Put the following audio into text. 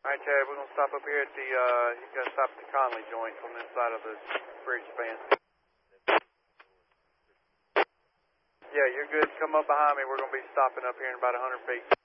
All right, Chad, we're going to stop up here at the, you got to stop at the Conley joint on this side of the bridge span. Yeah, you're good. Come up behind me. We're going to be stopping up here in about 100 feet.